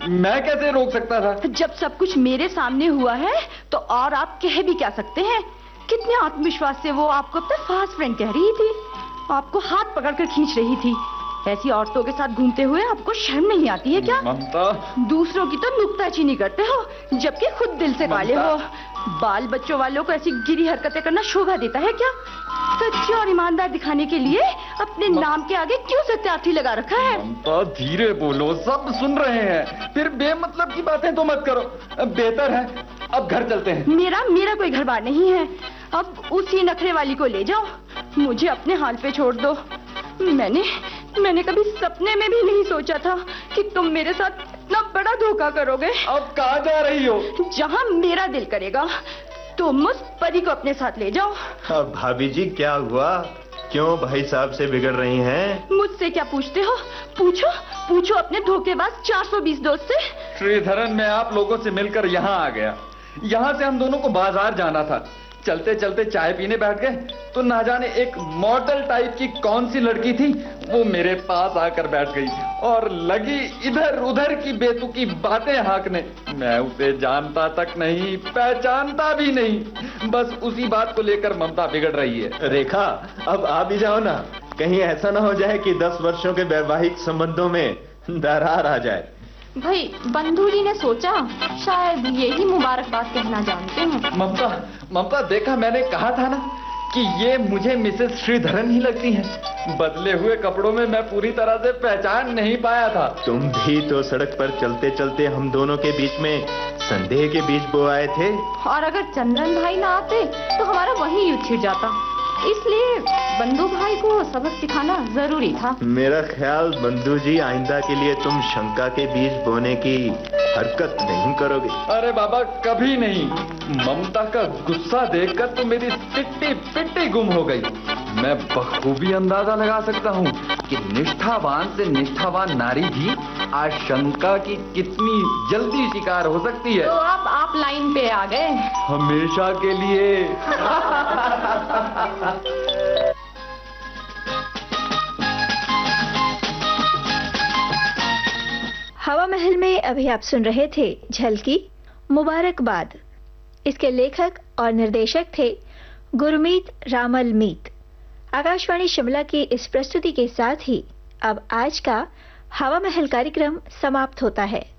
मैं कैसे रोक सकता था? जब सब कुछ मेरे सामने हुआ है तो और आप कह भी क्या सकते हैं? कितने आत्मविश्वास से वो आपको अपना फास्ट फ्रेंड कह रही थी, आपको हाथ पकड़कर खींच रही थी। ऐसी औरतों के साथ घूमते हुए आपको शर्म नहीं आती है क्या? ममता, दूसरों की तो नुक्ताचीनी करते हो, जबकि खुद दिल से काले हो। बाल बच्चों वालों को ऐसी गिरी हरकतें करना शोभा देता है क्या? सच्चे और ईमानदार दिखाने के लिए अपने नाम के आगे क्यों सत्यार्थी लगा रखा है? ममता धीरे बोलो, सब सुन रहे हैं। फिर बेमतलब की बातें तो मत करो। बेहतर है अब घर चलते हैं। मेरा कोई घर बार नहीं है। अब उसी नखरे वाली को ले जाओ, मुझे अपने हाल पे छोड़ दो। मैंने कभी सपने में भी नहीं सोचा था कि तुम मेरे साथ इतना बड़ा धोखा करोगे। अब कहाँ जा रही हो? जहाँ मेरा दिल करेगा। तुम उस परी को अपने साथ ले जाओ। अब भाभी जी क्या हुआ? क्यों भाई साहब से बिगड़ रही हैं? मुझसे क्या पूछते हो? पूछो अपने धोखेबाज 420 दोस्त से। श्रीधरन, मैं आप लोगों से मिलकर यहाँ आ गया। यहाँ से हम दोनों को बाजार जाना था। चलते चलते चाय पीने बैठ गए तो ना जाने एक मॉडल टाइप की कौन सी लड़की थी, वो मेरे पास आकर बैठ गई और लगी इधर उधर की बेतुकी बातें हाँकने। मैं उसे जानता तक नहीं, पहचानता भी नहीं। बस उसी बात को लेकर ममता बिगड़ रही है। रेखा, अब आ भी जाओ ना। कहीं ऐसा ना हो जाए कि 10 वर्षों के वैवाहिक संबंधों में दरार आ जाए। भाई, बंधु जी ने सोचा शायद यही मुबारकबाद कहना जानते हैं। ममता देखा, मैंने कहा था ना कि ये मुझे मिसेस श्रीधरन ही लगती हैं। बदले हुए कपड़ों में मैं पूरी तरह से पहचान नहीं पाया था। तुम भी तो सड़क पर चलते चलते हम दोनों के बीच में संदेह के बीज बो आए थे। और अगर चंद्रन भाई ना आते तो हमारा वही युद्ध छिड़ जाता। इसलिए बंधु भाई को सबक सिखाना जरूरी था। मेरा ख्याल बंधु जी आइंदा के लिए तुम शंका के बीज बोने की हरकत नहीं करोगे। अरे बाबा, कभी नहीं। ममता का गुस्सा देखकर तो मेरी पिट्टी गुम हो गई। मैं बखूबी अंदाजा लगा सकता हूँ कि निष्ठावान से निष्ठावान नारी भी आशंका की कितनी जल्दी शिकार हो सकती है। तो अब आप लाइन पे आ गए हमेशा के लिए। हवा महल में अभी आप सुन रहे थे झलकी मुबारकबाद। इसके लेखक और निर्देशक थे गुरमीत रामल मीत। आकाशवाणी शिमला की इस प्रस्तुति के साथ ही अब आज का हवा महल कार्यक्रम समाप्त होता है।